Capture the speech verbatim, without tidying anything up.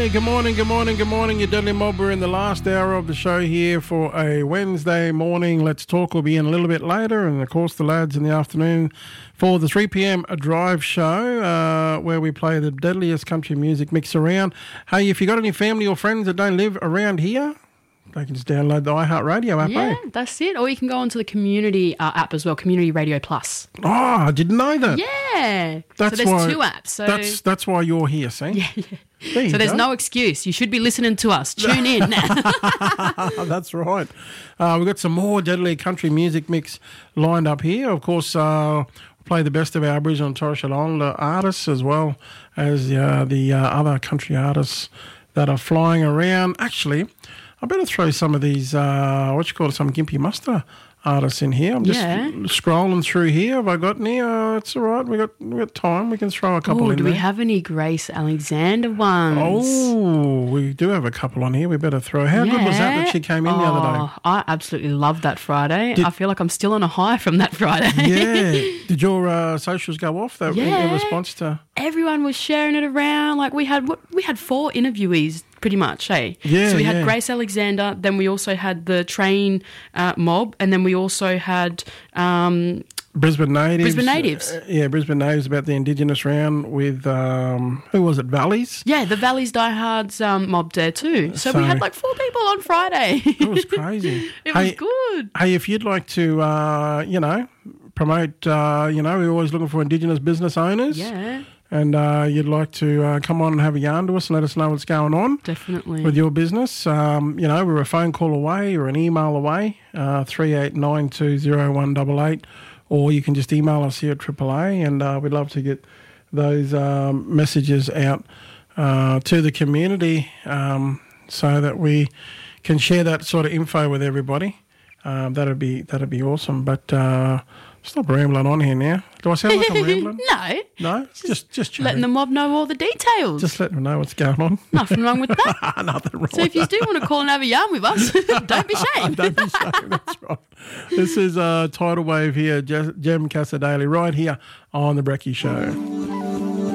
Hey, good morning, good morning, good morning. Your Deadly Mob. We're in the last hour of the show here for a Wednesday morning. Let's Talk will be in a little bit later, and of course the lads in the afternoon for the three p.m. drive show uh, where we play the deadliest country music mix around. Hey, if you got any family or friends that don't live around here, they can just download the iHeartRadio app. Yeah, eh? that's it. Or you can go onto the community uh, app as well, Community Radio Plus. Oh, I didn't know that. Yeah. That's so there's why, two apps. So that's that's why you're here, see? yeah, yeah. There So there's go. no excuse. You should be listening to us. Tune in. That's right. Uh, we've got some more deadly country music mix lined up here. Of course, uh, we'll play the best of our Aboriginal and Torres Strait Islander artists as well as uh, the uh, other country artists that are flying around. Actually, I better throw some of these, uh, what you call it, some Gimpy Muster artists in here. I'm just Yeah. scrolling through here. Have I got any? Uh, it's all right. We got we got time. We can throw a couple Oh, in do there. we have any Grace Alexander ones? Oh, we do have a couple on here. We better throw. How good was that that she came in the other day? Oh, I absolutely loved that Friday. Did- I feel like I'm still on a high from that Friday. Yeah. Did your uh, socials go off that, in, in Yeah. response to? Everyone was sharing it around. Like we had, what we had four interviewees pretty much, hey? Yeah, So we had yeah. Grace Alexander, then we also had the Train uh, Mob, and then we also had um, Brisbane Natives. Brisbane Natives. Uh, yeah, Brisbane Natives about the Indigenous round with, um, who was it, Valleys? yeah, the Valley's Diehards um, mob there too. So, we So- had like four people on Friday. It was crazy. It hey, was good. Hey, if you'd like to, uh, you know, promote, uh, you know, we're always looking for Indigenous business owners. Yeah, And uh, you'd like to uh, come on and have a yarn to us and let us know what's going on definitely. with your business. Um, you know, we're a phone call away or an email away, uh, three eight nine two zero one eight eight, or you can just email us here at Triple A, and uh, we'd love to get those um, messages out uh, to the community um, so that we can share that sort of info with everybody. Um, that'd be that'd be awesome. But uh, stop rambling on here now. Do I sound like I'm rambling? no, No, just just chatting. letting the mob know all the details. Just let them know what's going on. Nothing wrong with that. Nothing wrong So with if you do want to call and have a yarn with us, don't be ashamed. Don't be ashamed, that's right. This is uh, Tidal Wave here, Je- Jem Casadale, right here on The Brekkie Show.